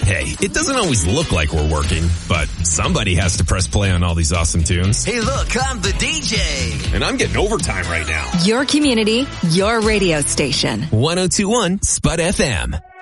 Hey, it doesn't always look like we're working, but somebody has to press play on all these awesome tunes. Hey, look, I'm the DJ. And I'm getting overtime right now. Your community, your radio station. 102.1 Spud FM.